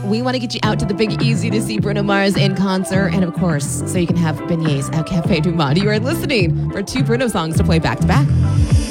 We want to get you out to the Big Easy to see Bruno Mars in concert. And of course, so you can have beignets at Cafe Du Monde. You are listening for two Bruno songs to play back to back.